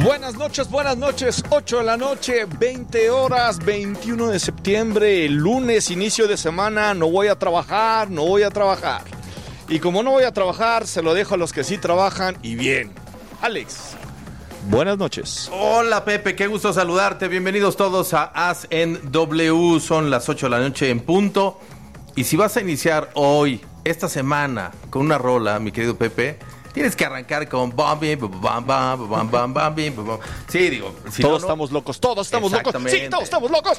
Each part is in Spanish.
Buenas noches, 8 de la noche, 20 horas, 21 de septiembre, lunes, inicio de semana, no voy a trabajar. Y como no voy a trabajar, se lo dejo a los que sí trabajan y bien. Alex, buenas noches. Hola Pepe, qué gusto saludarte, bienvenidos todos a As en W, son las 8 de la noche en punto. Y si vas a iniciar hoy, esta semana, con una rola, mi querido Pepe, tienes que arrancar con bam, bam, bam, bam, bam, bam, bam. Sí, digo, si todos estamos locos, todos estamos locos. Sí, todos estamos locos.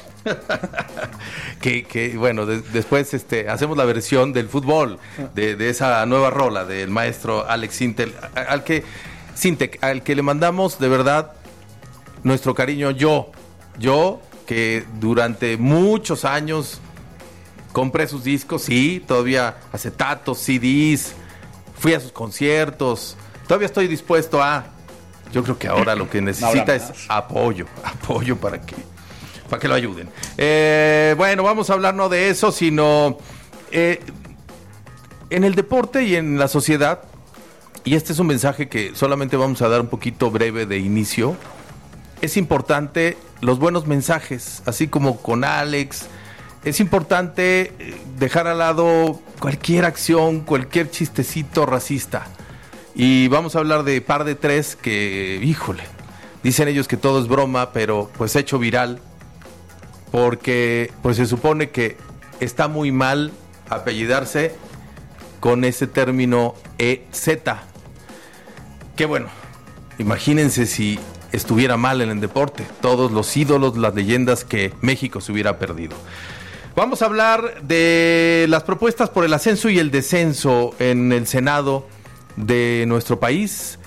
que bueno, después hacemos la versión del fútbol de esa nueva rola del maestro Alex Sintek, al que le mandamos de verdad nuestro cariño. Yo que durante muchos años compré sus discos, sí, todavía acetatos, CDs, fui a sus conciertos, todavía estoy dispuesto a... Yo creo que ahora lo que necesita es apoyo para que lo ayuden. Bueno, vamos a hablar no de eso, sino en el deporte y en la sociedad, y este es un mensaje que solamente vamos a dar un poquito breve de inicio. Es importante los buenos mensajes, así como con Alex. Es importante dejar al lado cualquier acción, cualquier chistecito racista. Y vamos a hablar de par de tres que, híjole, dicen ellos que todo es broma, pero pues hecho viral, porque pues se supone que está muy mal apellidarse con ese término EZ. Que bueno, imagínense si estuviera mal en el deporte, todos los ídolos, las leyendas que México se hubiera perdido. Vamos a hablar de las propuestas por el ascenso y el descenso en el Senado de nuestro país.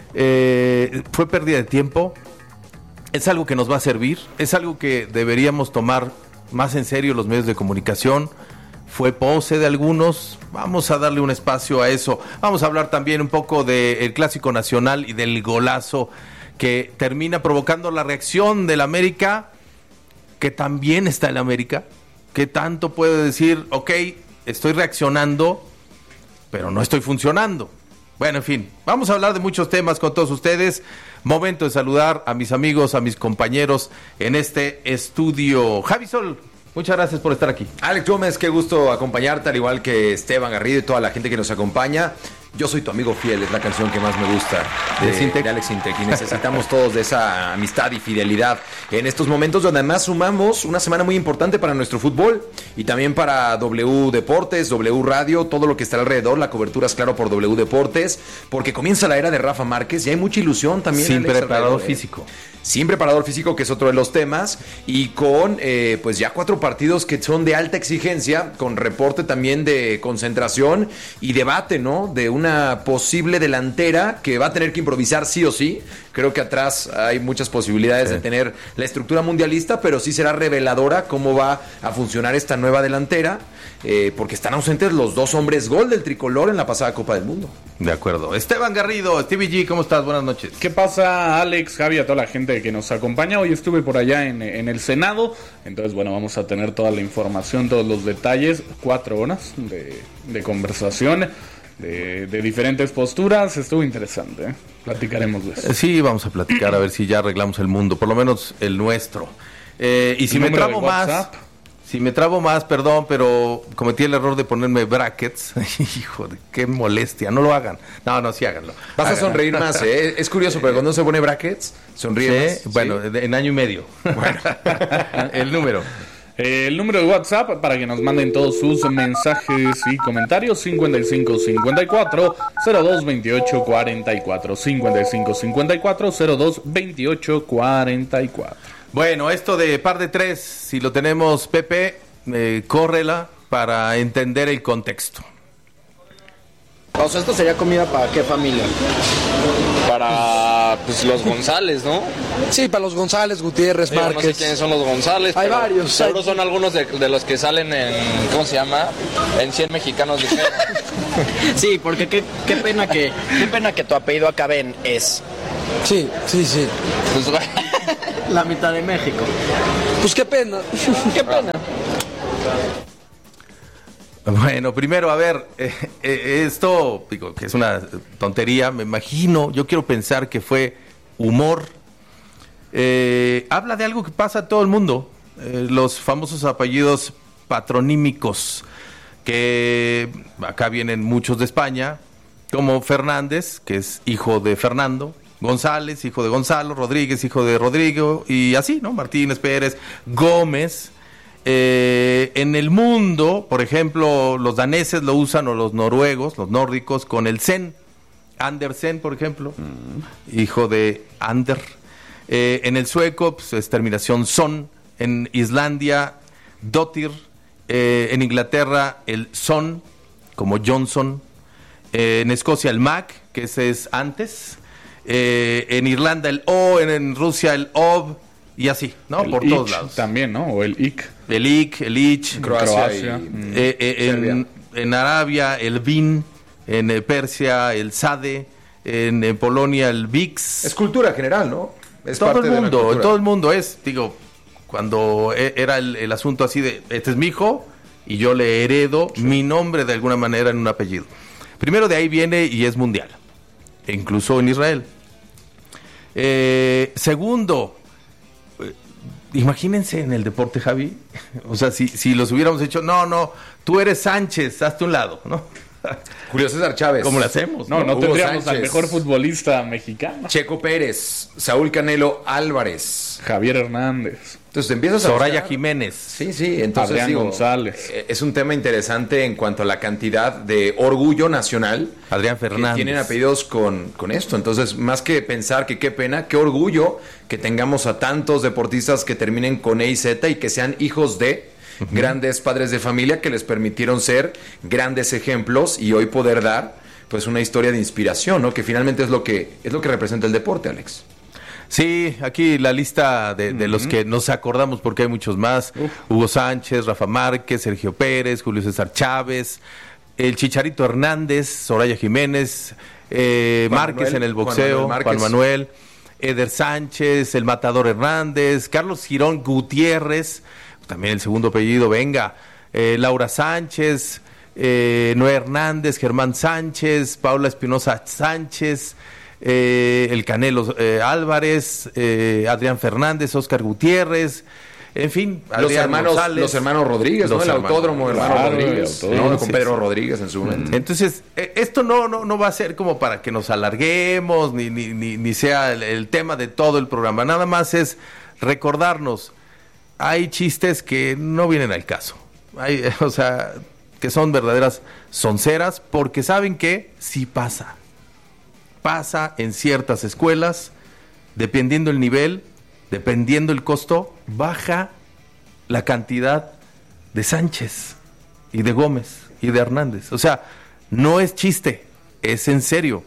Fue pérdida de tiempo. Es algo que nos va a servir. Es algo que deberíamos tomar más en serio los medios de comunicación. Fue pose de algunos. Vamos a darle un espacio a eso. Vamos a hablar también un poco del Clásico Nacional y del golazo que termina provocando la reacción del América, que también está en América. ¿Qué tanto puede decir, ok, estoy reaccionando, pero no estoy funcionando? Bueno, en fin, vamos a hablar de muchos temas con todos ustedes. Momento de saludar a mis amigos, a mis compañeros en este estudio. Javi Sol, muchas gracias por estar aquí. Alex Gómez, qué gusto acompañarte, al igual que Esteban Garrido y toda la gente que nos acompaña. Yo soy tu amigo fiel, es la canción que más me gusta de Alex Sintek, y necesitamos todos de esa amistad y fidelidad en estos momentos donde además sumamos una semana muy importante para nuestro fútbol y también para W Deportes, W Radio, todo lo que está alrededor. La cobertura es claro por W Deportes, porque comienza la era de Rafa Márquez y hay mucha ilusión también. Sin preparador físico. Sin preparador físico, que es otro de los temas, y con pues ya 4 partidos que son de alta exigencia, con reporte también de concentración y debate, ¿no? De una posible delantera que va a tener que improvisar sí o sí. Creo que atrás hay muchas posibilidades de tener la estructura mundialista, pero sí será reveladora cómo va a funcionar esta nueva delantera, porque están ausentes los 2 hombres gol del tricolor en la pasada Copa del Mundo. De acuerdo. Esteban Garrido, Stevie G, ¿cómo estás? Buenas noches. ¿Qué pasa, Alex, Javi, a toda la gente que nos acompaña? Hoy estuve por allá en el Senado, entonces bueno, vamos a tener toda la información, todos los detalles, 4 horas de conversación, de diferentes posturas. Estuvo interesante, ¿eh? Platicaremos de eso. Sí, vamos a platicar a ver si ya arreglamos el mundo, por lo menos el nuestro. Y si me trabo más, perdón, pero cometí el error de ponerme brackets. Hijo de qué molestia, no lo hagan. No, sí háganlo. Vas a sonreír más, ¿eh? Es curioso, pero cuando se pone brackets, sonríe más. Bueno, ¿sí? En año y medio. Bueno, el número. El número de WhatsApp para que nos manden todos sus mensajes y comentarios: 5554 02 28 44. 5554 02 28 44. Bueno, esto de par de tres, si lo tenemos, Pepe, córrela para entender el contexto. O sea, ¿esto sería comida para qué familia? Para pues los González, ¿no? Sí, para los González, Gutiérrez, Márquez. No sé quiénes son los González. Hay varios. Seguro son algunos de los que salen en, ¿cómo se llama? En 100 mexicanos de cero. Sí, porque qué pena que tu apellido acabe en es. Sí. Pues, la mitad de México. Pues qué pena. Qué pena. Bueno, primero, a ver, esto, digo, que es una tontería, me imagino, yo quiero pensar que fue humor habla de algo que pasa a todo el mundo, los famosos apellidos patronímicos, que acá vienen muchos de España, como Fernández, que es hijo de Fernando, González, hijo de Gonzalo, Rodríguez, hijo de Rodrigo, y así, ¿no? Martínez, Pérez, Gómez. En el mundo, por ejemplo, los daneses lo usan, o los noruegos, los nórdicos, con el Sen. Andersen, por ejemplo, hijo de Ander. En el sueco, pues, es terminación son. En Islandia, Dottir. En Inglaterra, el son, como Johnson. En Escocia, el Mac, que ese es antes. En Irlanda, el O. En Rusia, el Ob. Y así, ¿no? El por ich todos lados. También, ¿no? O el IC. El IC, el Ich. Croacia. En Arabia, el Vin. En Persia, el Sade. En Polonia, el VIX. Es cultura general, ¿no? Es todo parte el de la mundo, cultura. en todo el mundo es, digo, cuando era el asunto así de, este es mi hijo y yo le heredo mi nombre de alguna manera en un apellido. Primero de ahí viene y es mundial, e incluso en Israel. Segundo, imagínense en el deporte, Javi, o sea, si los hubiéramos hecho, no, tú eres Sánchez, hazte a un lado, ¿no? Julio César Chávez. ¿Cómo lo hacemos? No Hugo tendríamos al Sánchez. mejor futbolista mexicano. Checo Pérez, Saúl Canelo Álvarez. Javier Hernández. Entonces te empiezas a Soraya buscar. Jiménez. Sí, entonces Adrián digo, González. Es un tema interesante en cuanto a la cantidad de orgullo nacional. Adrián Fernández. Que tienen apellidos con esto. Entonces, más que pensar que qué pena, qué orgullo que tengamos a tantos deportistas que terminen con E y Z y que sean hijos de grandes padres de familia que les permitieron ser grandes ejemplos y hoy poder dar pues una historia de inspiración, ¿no? Que finalmente es lo que representa el deporte, Alex. Sí, aquí la lista de los que nos acordamos, porque hay muchos más. Hugo Sánchez, Rafa Márquez, Sergio Pérez, Julio César Chávez, el Chicharito Hernández, Soraya Jiménez, Márquez Manuel, en el boxeo, Juan Manuel Márquez. Eder Sánchez, el Matador Hernández, Carlos Girón Gutiérrez, también el segundo apellido, venga, Laura Sánchez, Noé Hernández, Germán Sánchez, Paula Espinosa Sánchez, el Canelo Álvarez, Adrián Fernández, Oscar Gutiérrez, en fin, Los hermanos Rodríguez, ¿no? El autódromo, hermano Rodríguez, ¿no? Con Pedro Rodríguez en su momento. Entonces, esto no va a ser como para que nos alarguemos, ni sea el tema de todo el programa. Nada más es recordarnos, hay chistes que no vienen al caso. O sea, que son verdaderas sonceras, porque saben que sí pasa. Pasa en ciertas escuelas, dependiendo el nivel, dependiendo el costo, baja la cantidad de Sánchez y de Gómez y de Hernández. O sea, no es chiste, es en serio.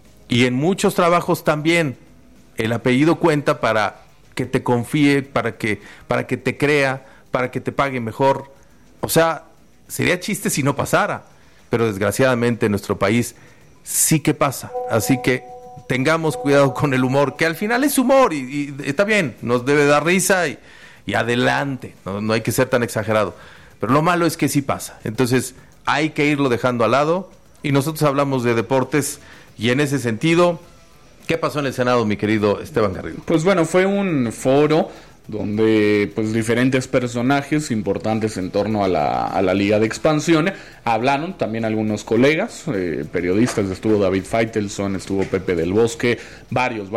Y en muchos trabajos también el apellido cuenta para que te confíe, para que te crea, para que te pague mejor. O sea, sería chiste si no pasara, pero desgraciadamente en nuestro país sí que pasa. Así que tengamos cuidado con el humor, que al final es humor y está bien, nos debe dar risa y adelante, no hay que ser tan exagerado. Pero lo malo es que sí pasa. Entonces hay que irlo dejando al lado y nosotros hablamos de deportes y en ese sentido, ¿qué pasó en el Senado, mi querido Esteban Garrido? Pues bueno, fue un foro donde pues diferentes personajes importantes en torno a la Liga de Expansión hablaron, también algunos colegas, periodistas, estuvo David Feitelson, estuvo Pepe del Bosque, varios.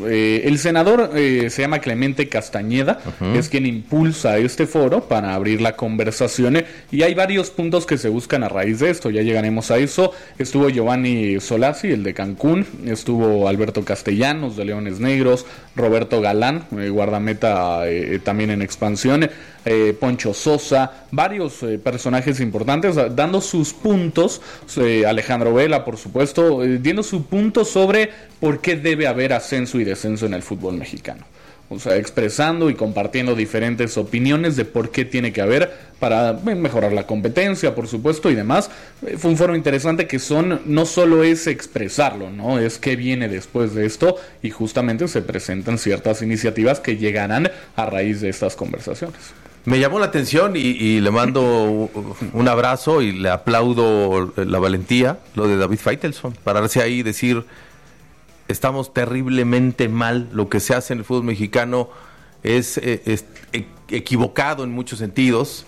El senador se llama Clemente Castañeda, es quien impulsa este foro para abrir la conversación y hay varios puntos que se buscan a raíz de esto, ya llegaremos a eso. Estuvo Giovanni Solazzi, el de Cancún, estuvo Alberto Castellanos de Leones Negros, Roberto Galán, guardameta también en expansión, Poncho Sosa, varios personajes importantes dando sus puntos, Alejandro Vela por supuesto, dando su punto sobre por qué debe haber ascenso y descenso en el fútbol mexicano. O sea, expresando y compartiendo diferentes opiniones de por qué tiene que haber para mejorar la competencia, por supuesto, y demás. Fue un foro interesante que no solo es expresarlo, ¿no? Es qué viene después de esto y justamente se presentan ciertas iniciativas que llegarán a raíz de estas conversaciones. Me llamó la atención y le mando un abrazo y le aplaudo la valentía, lo de David Feitelson, pararse ahí y decir, estamos terriblemente mal. Lo que se hace en el fútbol mexicano es equivocado en muchos sentidos.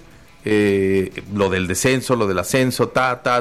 Lo del descenso, lo del ascenso,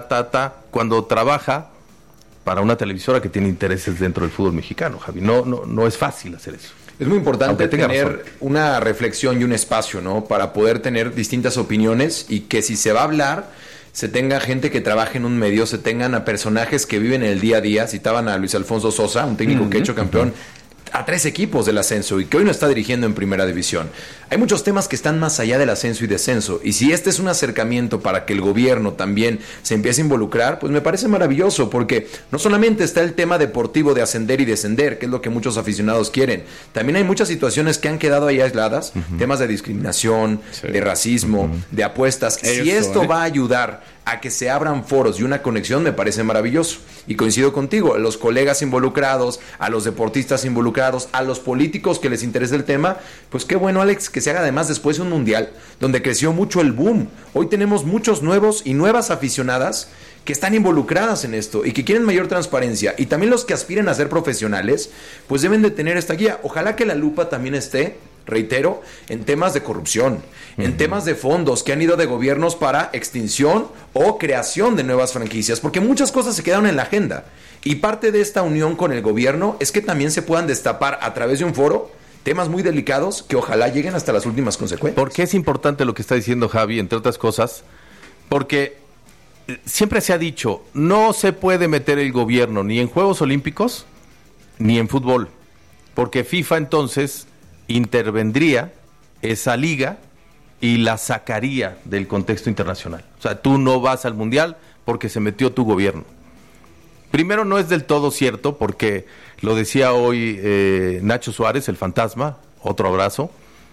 cuando trabaja para una televisora que tiene intereses dentro del fútbol mexicano, Javi. No es fácil hacer eso. Es muy importante tener razón. una reflexión y un espacio, ¿no? Para poder tener distintas opiniones y que si se va a hablar, se tenga gente que trabaje en un medio, se tengan a personajes que viven el día a día. Citaban a Luis Alfonso Sosa, un técnico que ha hecho campeón a 3 equipos del ascenso y que hoy no está dirigiendo en primera división. Hay muchos temas que están más allá del ascenso y descenso, y si este es un acercamiento para que el gobierno también se empiece a involucrar, pues me parece maravilloso, porque no solamente está el tema deportivo de ascender y descender, que es lo que muchos aficionados quieren, también hay muchas situaciones que han quedado ahí aisladas, temas de discriminación, de racismo, de apuestas. Si esto va a ayudar a que se abran foros y una conexión, me parece maravilloso. Y coincido contigo, a los colegas involucrados, a los deportistas involucrados, a los políticos que les interesa el tema, pues qué bueno, Alex, que se haga además después de un mundial donde creció mucho el boom. Hoy tenemos muchos nuevos y nuevas aficionadas que están involucradas en esto y que quieren mayor transparencia. Y también los que aspiren a ser profesionales, pues deben de tener esta guía. Ojalá que la lupa también esté, reitero, en temas de corrupción, en temas de fondos que han ido de gobiernos para extinción o creación de nuevas franquicias, porque muchas cosas se quedaron en la agenda. Y parte de esta unión con el gobierno es que también se puedan destapar a través de un foro temas muy delicados que ojalá lleguen hasta las últimas consecuencias. ¿Por qué es importante lo que está diciendo Javi, entre otras cosas? Porque siempre se ha dicho, no se puede meter el gobierno ni en Juegos Olímpicos ni en fútbol, porque FIFA entonces intervendría esa liga y la sacaría del contexto internacional. O sea, tú no vas al mundial porque se metió tu gobierno. Primero, no es del todo cierto, porque lo decía hoy Nacho Suárez, el fantasma, otro abrazo.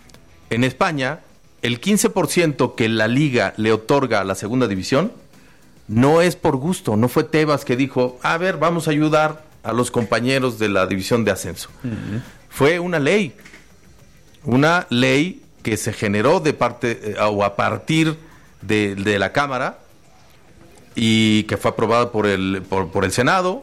En España, el 15% que la liga le otorga a la segunda división no es por gusto. No fue Tebas que dijo, a ver, vamos a ayudar a los compañeros de la división de ascenso. Fue una ley que se generó de parte o a partir de la Cámara y que fue aprobada por el Senado,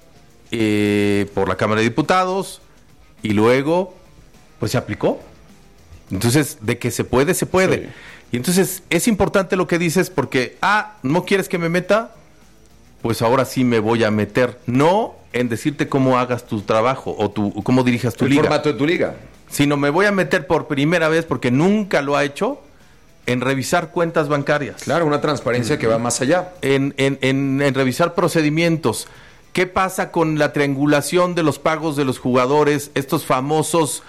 por la Cámara de Diputados, y luego pues se aplicó. Entonces, de que se puede, se puede. Sí. Y entonces es importante lo que dices, porque ¿no quieres que me meta? Pues ahora sí me voy a meter. No en decirte cómo hagas tu trabajo o cómo dirijas tu liga. El formato de tu liga. Sino me voy a meter por primera vez, porque nunca lo ha hecho, en revisar cuentas bancarias. Claro, una transparencia que va más allá. En revisar procedimientos. ¿Qué pasa con la triangulación de los pagos de los jugadores? Estos famosos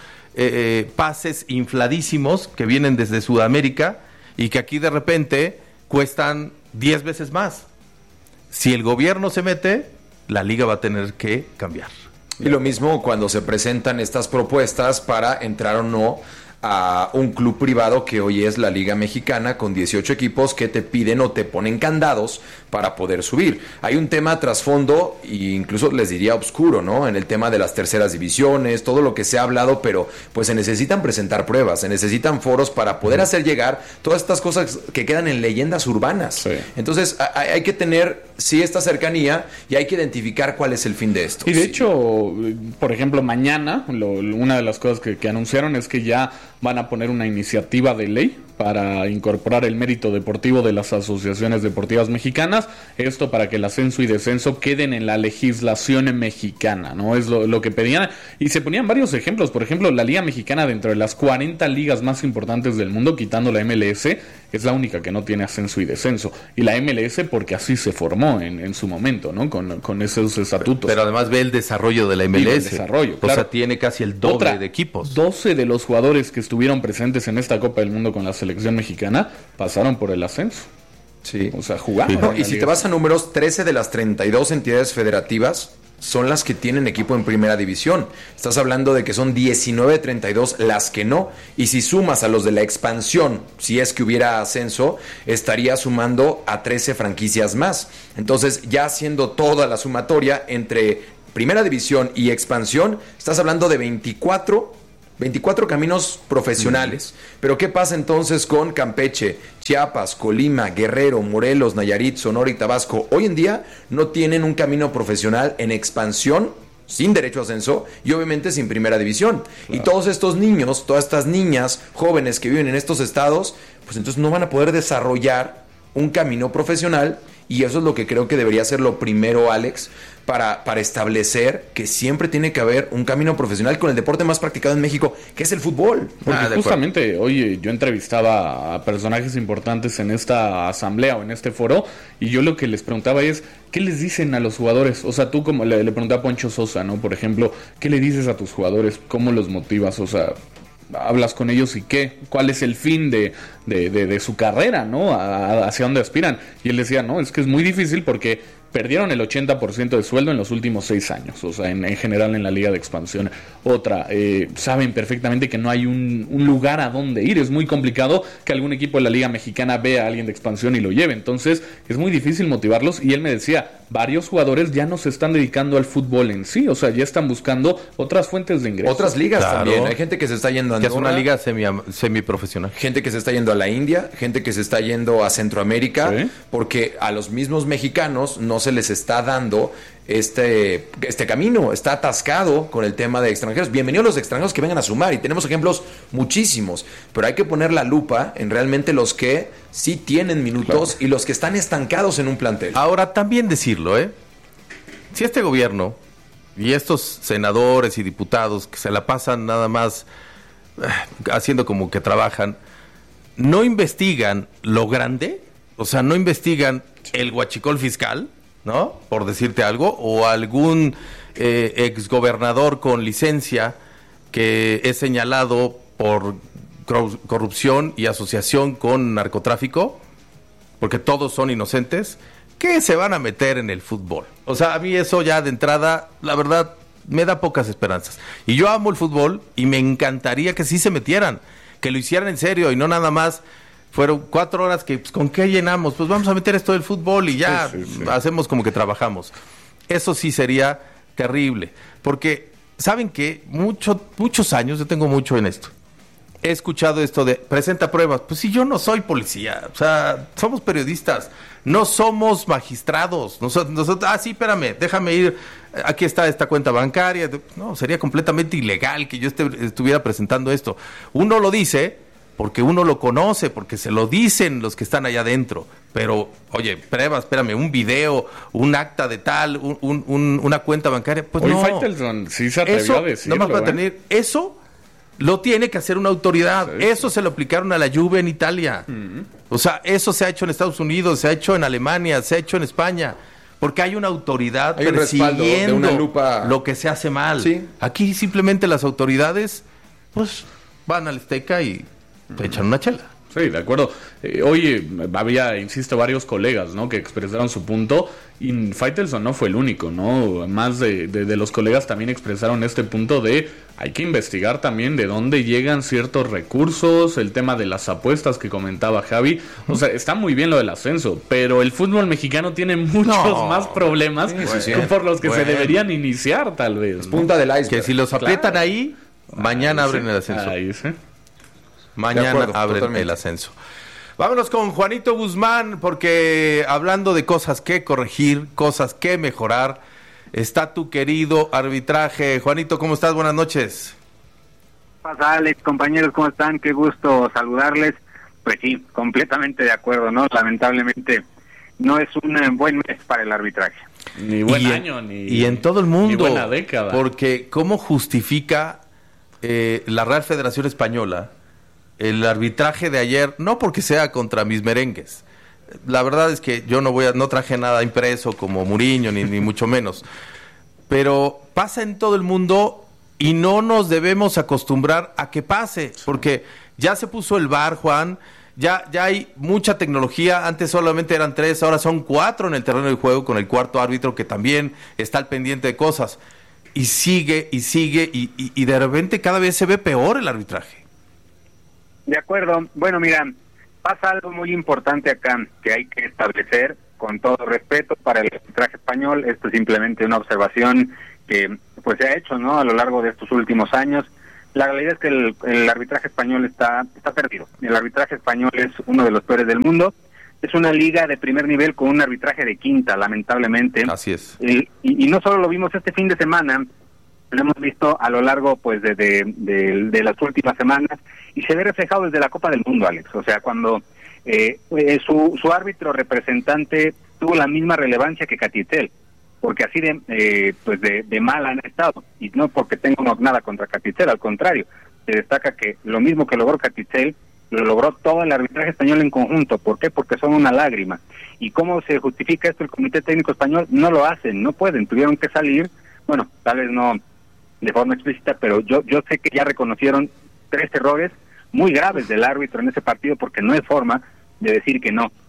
pases infladísimos que vienen desde Sudamérica y que aquí de repente cuestan 10 veces más. Si el gobierno se mete, la liga va a tener que cambiar. Y lo mismo cuando se presentan estas propuestas para entrar o no a un club privado que hoy es la Liga Mexicana, con 18 equipos que te piden o te ponen candados para poder subir. Hay un tema trasfondo, e incluso les diría oscuro, ¿no? En el tema de las terceras divisiones, todo lo que se ha hablado, pero pues se necesitan presentar pruebas, se necesitan foros para poder hacer llegar todas estas cosas que quedan en leyendas urbanas. Sí. Entonces hay que tener, sí, esta cercanía, y hay que identificar cuál es el fin de esto. Y de hecho, por ejemplo, mañana, una de las cosas que anunciaron es que ya van a poner una iniciativa de ley para incorporar el mérito deportivo de las asociaciones deportivas mexicanas, esto para que el ascenso y descenso queden en la legislación mexicana, ¿no? Es lo que pedían, y se ponían varios ejemplos. Por ejemplo, la Liga Mexicana, dentro de las 40 ligas más importantes del mundo, quitando la MLS, es la única que no tiene ascenso y descenso, y la MLS porque así se formó en su momento, ¿no? Con esos estatutos. Pero además ve el desarrollo de la MLS, el desarrollo, claro. O sea, tiene casi el doble de equipos. 12 de los jugadores que estuvieron presentes en esta Copa del Mundo con la selección mexicana pasaron por el ascenso. Sí. O sea, jugaron. No, y si te vas a números, 13 de las 32 entidades federativas son las que tienen equipo en primera división. Estás hablando de que son 19 de 32 las que no. Y si sumas a los de la expansión, si es que hubiera ascenso, estaría sumando a 13 franquicias más. Entonces, ya haciendo toda la sumatoria entre primera división y expansión, estás hablando de 24 caminos profesionales. Pero ¿qué pasa entonces con Campeche, Chiapas, Colima, Guerrero, Morelos, Nayarit, Sonora y Tabasco? Hoy en día no tienen un camino profesional en expansión sin derecho a ascenso y obviamente sin primera división. Claro. Y todos estos niños, todas estas niñas jóvenes que viven en estos estados, pues entonces no van a poder desarrollar un camino profesional, y eso es lo que creo que debería ser lo primero, Alex, para establecer que siempre tiene que haber un camino profesional con el deporte más practicado en México, que es el fútbol. Porque justamente hoy yo entrevistaba a personajes importantes en esta asamblea o en este foro, y yo lo que les preguntaba es, ¿qué les dicen a los jugadores? O sea, tú como le pregunté a Poncho Sosa, ¿no? Por ejemplo, ¿qué le dices a tus jugadores? ¿Cómo los motivas? O sea, hablas con ellos y qué, cuál es el fin de su carrera, ¿no? Hacia dónde aspiran. Y él decía, no, es que es muy difícil porque perdieron el 80% de sueldo en los últimos 6 años, o sea, en general en la Liga de Expansión. Otra, saben perfectamente que no hay un lugar a donde ir. Es muy complicado que algún equipo de la Liga Mexicana vea a alguien de expansión y lo lleve. Entonces, es muy difícil motivarlos. Y él me decía, varios jugadores ya no se están dedicando al fútbol en sí, o sea, ya están buscando otras fuentes de ingresos. Otras ligas también. Hay gente que se está yendo a Andorra, que es una liga semiprofesional. Gente que se está yendo a la India, gente que se está yendo a Centroamérica, ¿sí? Porque a los mismos mexicanos no se les está dando este camino, está atascado con el tema de extranjeros. Bienvenidos los extranjeros que vengan a sumar, y tenemos ejemplos muchísimos, pero hay que poner la lupa en realmente los que sí tienen minutos, claro, y los que están estancados en un plantel. Ahora, también decirlo, si este gobierno y estos senadores y diputados que se la pasan nada más haciendo como que trabajan, no investigan lo grande, o sea, no investigan el huachicol fiscal, ¿no? Por decirte algo, o algún exgobernador con licencia que es señalado por corrupción y asociación con narcotráfico, porque todos son inocentes, ¿qué se van a meter en el fútbol? O sea, a mí eso ya de entrada, la verdad, me da pocas esperanzas. Y yo amo el fútbol y me encantaría que sí se metieran, que lo hicieran en serio y no nada más. Fueron 4 horas que, pues, ¿con qué llenamos? Pues vamos a meter esto del fútbol y ya sí. Hacemos como que trabajamos. Eso sí sería terrible. Porque, ¿saben qué? Muchos años, yo tengo mucho en esto. He escuchado esto de, presenta pruebas. Pues si yo no soy policía, o sea, somos periodistas, no somos magistrados. Nosotros, sí, espérame, déjame ir, aquí está esta cuenta bancaria. No, sería completamente ilegal que yo estuviera presentando esto. Uno lo dice porque uno lo conoce, porque se lo dicen los que están allá adentro. Pero, oye, pruebas, espérame, un video, un acta de tal, una cuenta bancaria, pues hoy no. Faitelson sí se atrevió a decirlo. No más para tener eso, lo tiene que hacer una autoridad. Sí. Eso se lo aplicaron a la Juve en Italia. Uh-huh. O sea, eso se ha hecho en Estados Unidos, se ha hecho en Alemania, se ha hecho en España. Porque hay una autoridad persiguiendo una lupa, lo que se hace mal. Sí. Aquí simplemente las autoridades, pues, van al Azteca y te echan una chela. Sí, de acuerdo. Hoy había, insisto, varios colegas, ¿no?, que expresaron su punto, y Faitelson no fue el único, ¿no? Más de los colegas también expresaron este punto de hay que investigar también de dónde llegan ciertos recursos, el tema de las apuestas que comentaba Javi. O sea, está muy bien lo del ascenso, pero el fútbol mexicano tiene muchos más problemas por los que se deberían iniciar, tal vez, ¿no? Es punta del iceberg. Que si los aprietan ahí, mañana abren el ascenso. Ahí sí. Mañana abren el ascenso. Vámonos con Juanito Guzmán, porque hablando de cosas que corregir, cosas que mejorar, está tu querido arbitraje. Juanito, ¿cómo estás? Buenas noches. Pasa, Alex, compañeros, ¿cómo están? Qué gusto saludarles. Pues sí, completamente de acuerdo, ¿no? Lamentablemente no es un buen mes para el arbitraje. Ni buen año, y en todo el mundo. Ni buena década. Porque ¿cómo justifica la Real Federación Española el arbitraje de ayer? No porque sea contra mis merengues. La verdad es que yo no traje nada impreso como Mourinho, ni mucho menos. Pero pasa en todo el mundo y no nos debemos acostumbrar a que pase. Porque ya se puso el VAR, Juan. Ya hay mucha tecnología. Antes solamente eran 3, ahora son 4 en el terreno del juego, con el cuarto árbitro que también está al pendiente de cosas. Y sigue, y de repente cada vez se ve peor el arbitraje. De acuerdo. Bueno, mira, pasa algo muy importante acá que hay que establecer con todo respeto para el arbitraje español. Esto es simplemente una observación que pues se ha hecho, ¿no?, a lo largo de estos últimos años. La realidad es que el arbitraje español está perdido. El arbitraje español es uno de los peores del mundo. Es una liga de primer nivel con un arbitraje de quinta, lamentablemente. Así es. Y no solo lo vimos este fin de semana, lo hemos visto a lo largo pues de las últimas semanas y se ve reflejado desde la Copa del Mundo, Alex. O sea, cuando su árbitro representante tuvo la misma relevancia que Catitel, porque así de mal han estado, y no porque tengo nada contra Catitel, al contrario, se destaca que lo mismo que logró Catitel lo logró todo el arbitraje español en conjunto. ¿Por qué? Porque son una lágrima. ¿Y cómo se justifica esto el Comité Técnico Español? No lo hacen, no pueden, tuvieron que salir, bueno, tal vez no de forma explícita, pero yo sé que ya reconocieron 3 errores muy graves del árbitro en ese partido, porque no hay forma de decir que no.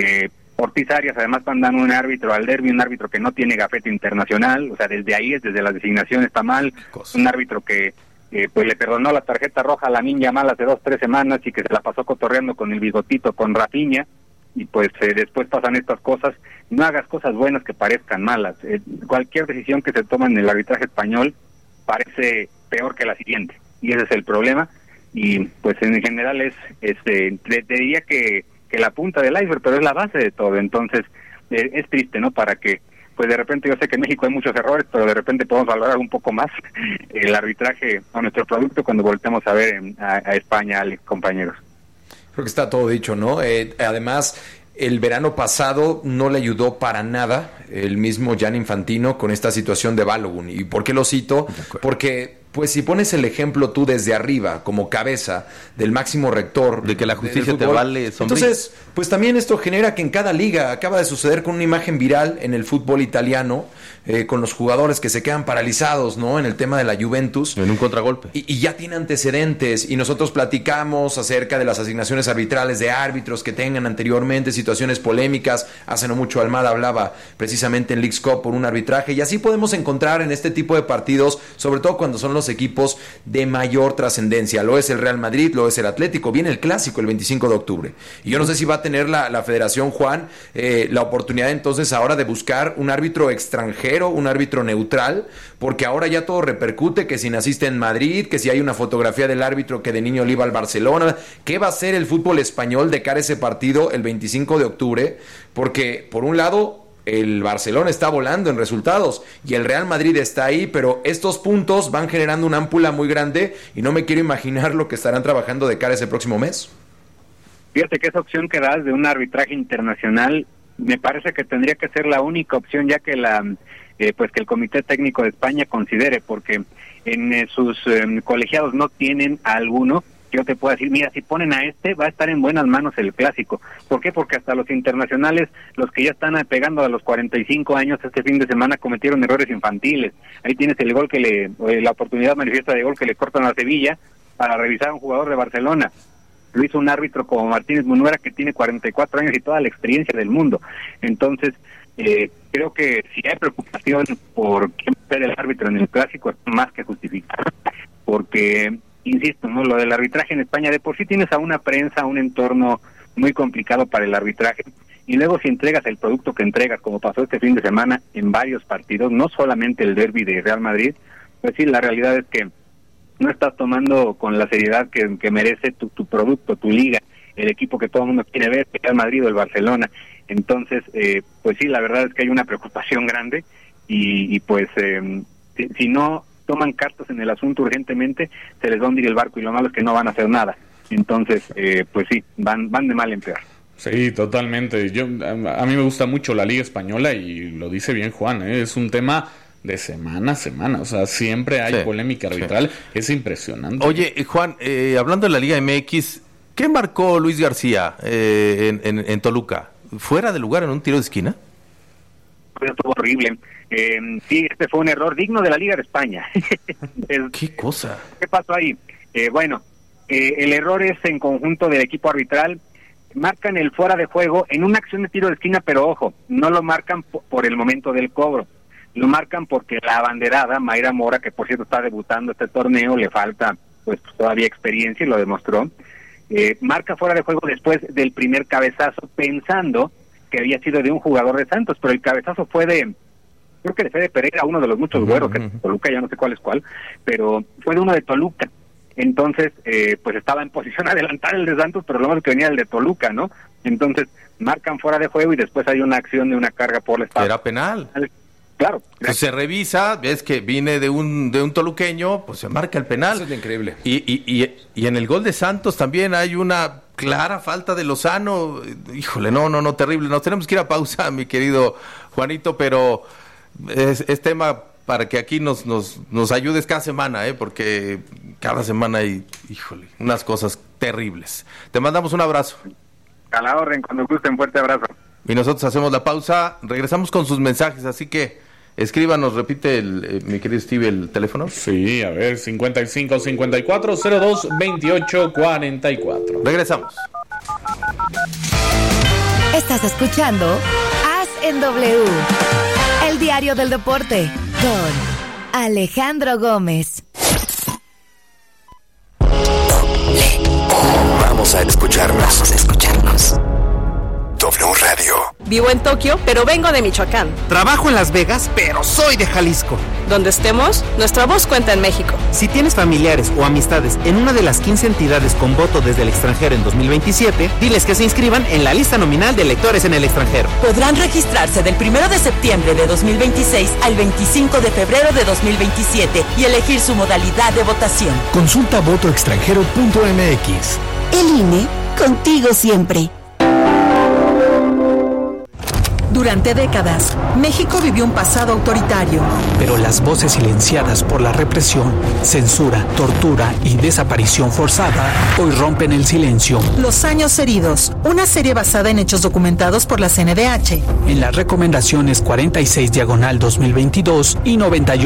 Ortiz Arias además mandan un árbitro al derbi, un árbitro que no tiene gafete internacional, o sea, desde la designación está mal, un árbitro que pues le perdonó la tarjeta roja a Lamine Yamal hace 2-3 semanas y que se la pasó cotorreando con el bigotito, con Rafinha, y pues después pasan estas cosas. No hagas cosas buenas que parezcan malas. Cualquier decisión que se toma en el arbitraje español parece peor que la siguiente, y ese es el problema. Y pues en general te diría que la punta del iceberg, pero es la base de todo. Entonces es triste, ¿no? Para que pues de repente, yo sé que en México hay muchos errores, pero de repente podemos valorar un poco más el arbitraje a nuestro producto cuando voltemos a ver a España, compañeros. Creo que está todo dicho, ¿no? Además, el verano pasado no le ayudó para nada el mismo Gianni Infantino con esta situación de Balogun. ¿Y por qué lo cito? Porque pues si pones el ejemplo tú desde arriba, como cabeza del máximo rector de que la justicia te vale sombría. Entonces, pues también esto genera que en cada liga, acaba de suceder con una imagen viral en el fútbol italiano, con los jugadores que se quedan paralizados, ¿no? En el tema de la Juventus. En un contragolpe. Y ya tiene antecedentes, y nosotros platicamos acerca de las asignaciones arbitrales de árbitros que tengan anteriormente situaciones polémicas. Hace no mucho Almada hablaba precisamente en Leagues Cup por un arbitraje, y así podemos encontrar en este tipo de partidos, sobre todo cuando son los equipos de mayor trascendencia. Lo es el Real Madrid, lo es el Atlético, viene el Clásico el 25 de octubre. Y yo no sé si va a tener la Federación, Juan, la oportunidad entonces ahora de buscar un árbitro extranjero, un árbitro neutral, porque ahora ya todo repercute, que si naciste en Madrid, que si hay una fotografía del árbitro que de niño le iba al Barcelona. ¿Qué va a hacer el fútbol español de cara a ese partido el 25 de octubre? Porque por un lado el Barcelona está volando en resultados y el Real Madrid está ahí, pero estos puntos van generando una ámpula muy grande y no me quiero imaginar lo que estarán trabajando de cara a ese próximo mes. Fíjate que esa opción que das de un arbitraje internacional me parece que tendría que ser la única opción, ya que que el Comité Técnico de España considere, porque en sus colegiados no tienen a alguno. Yo te puedo decir, mira, si ponen a va a estar en buenas manos el Clásico. ¿Por qué? Porque hasta los internacionales, los que ya están pegando a los 45 años este fin de semana, cometieron errores infantiles. Ahí tienes el gol la oportunidad manifiesta de gol que le cortan a Sevilla para revisar a un jugador de Barcelona. Lo hizo un árbitro como Martínez Munuera, que tiene 44 años y toda la experiencia del mundo. Entonces, creo que si hay preocupación por quién ser el árbitro en el Clásico, es más que justificado, porque insisto, ¿no? Lo del arbitraje en España, de por sí tienes a una prensa, un entorno muy complicado para el arbitraje, y luego si entregas el producto que entregas, como pasó este fin de semana en varios partidos, no solamente el derbi de Real Madrid, pues sí, la realidad es que no estás tomando con la seriedad que merece tu producto, tu liga, el equipo que todo el mundo quiere ver, el Real Madrid o el Barcelona. Entonces, pues sí, la verdad es que hay una preocupación grande, y pues si no toman cartas en el asunto urgentemente, se les va a hundir el barco, y lo malo es que no van a hacer nada. Entonces, pues sí, van de mal en peor. Sí, totalmente. A mí me gusta mucho la Liga Española, y lo dice bien Juan, es un tema de semana a semana, o sea, siempre hay polémica arbitral, es impresionante. Oye, Juan, hablando de la Liga MX, ¿qué marcó Luis García en Toluca? ¿Fuera de lugar en un tiro de esquina? Pues estuvo horrible. Sí, este fue un error digno de la Liga de España. ¿Qué cosa? ¿Qué pasó ahí? El error es en conjunto del equipo arbitral. Marcan el fuera de juego en una acción de tiro de esquina, pero ojo, no lo marcan por el momento del cobro. Lo marcan porque la abanderada, Mayra Mora, que por cierto está debutando este torneo, le falta pues todavía experiencia y lo demostró, marca fuera de juego después del primer cabezazo, pensando que había sido de un jugador de Santos, pero el cabezazo fue creo que de Fede Pereira, uno de los muchos güeros que Toluca, ya no sé cuál es cuál, pero fue de uno de Toluca. Entonces, pues estaba en posición a adelantar el de Santos, pero lo más que venía el de Toluca, ¿no? Entonces, marcan fuera de juego y después hay una acción de una carga por la espalda. ¿Era penal? Claro. Pues se revisa, ves que viene de un toluqueño, pues se marca el penal. Eso es lo increíble. Y en el gol de Santos también hay una clara falta de Lozano. Híjole, no, terrible. Nos tenemos que ir a pausa, mi querido Juanito, pero es tema para que aquí nos ayudes cada semana, porque cada semana hay, híjole, unas cosas terribles. Te mandamos un abrazo. A la orden, cuando gusten, fuerte abrazo. Y nosotros hacemos la pausa, regresamos con sus mensajes, así que escríbanos, repite mi querido Steve el teléfono. Sí, a ver, 55 54 02 28 44. Regresamos. Estás escuchando Haz en W, el diario del deporte, con Alejandro Gómez. Vamos a escucharnos. W Radio. Vivo en Tokio, pero vengo de Michoacán. Trabajo en Las Vegas, pero soy de Jalisco. Donde estemos, nuestra voz cuenta en México. Si tienes familiares o amistades en una de las 15 entidades con voto desde el extranjero en 2027, diles que se inscriban en la lista nominal de electores en el extranjero. Podrán registrarse del 1 de septiembre de 2026 al 25 de febrero de 2027 y elegir su modalidad de votación. Consulta votoextranjero.mx. El INE, contigo siempre. Durante décadas, México vivió un pasado autoritario. Pero las voces silenciadas por la represión, censura, tortura y desaparición forzada hoy rompen el silencio. Los años heridos, una serie basada en hechos documentados por la CNDH. En las recomendaciones 46/2022 y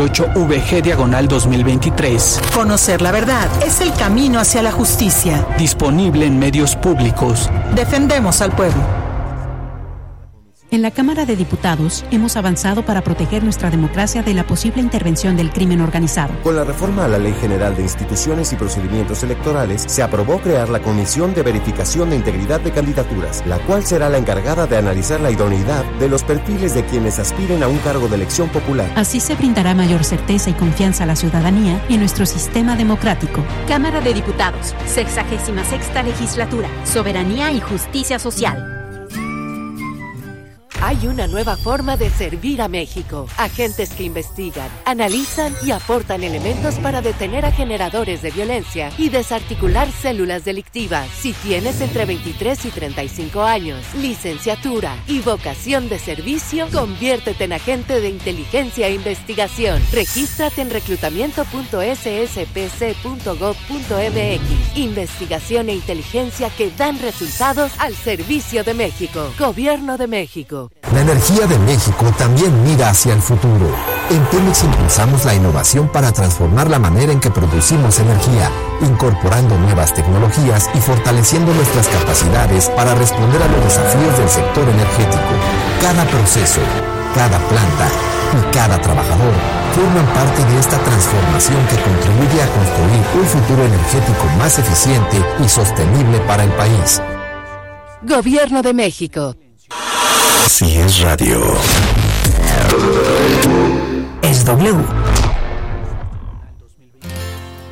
98/VG/2023. Conocer la verdad es el camino hacia la justicia. Disponible en medios públicos. Defendemos al pueblo. En la Cámara de Diputados hemos avanzado para proteger nuestra democracia de la posible intervención del crimen organizado. Con la reforma a la Ley General de Instituciones y Procedimientos Electorales, se aprobó crear la Comisión de Verificación de Integridad de Candidaturas, la cual será la encargada de analizar la idoneidad de los perfiles de quienes aspiren a un cargo de elección popular. Así se brindará mayor certeza y confianza a la ciudadanía y en nuestro sistema democrático. Cámara de Diputados, 66ª Legislatura, Soberanía y Justicia Social. Hay una nueva forma de servir a México. Agentes que investigan, analizan y aportan elementos para detener a generadores de violencia y desarticular células delictivas. Si tienes entre 23 y 35 años, licenciatura y vocación de servicio, conviértete en agente de inteligencia e investigación. Regístrate en reclutamiento.sspc.gov.mx. Investigación e inteligencia que dan resultados al servicio de México. Gobierno de México. La energía de México también mira hacia el futuro. En Pemex impulsamos la innovación para transformar la manera en que producimos energía, incorporando nuevas tecnologías y fortaleciendo nuestras capacidades para responder a los desafíos del sector energético. Cada proceso, cada planta y cada trabajador forman parte de esta transformación que contribuye a construir un futuro energético más eficiente y sostenible para el país. Gobierno de México. Si es radio, es W.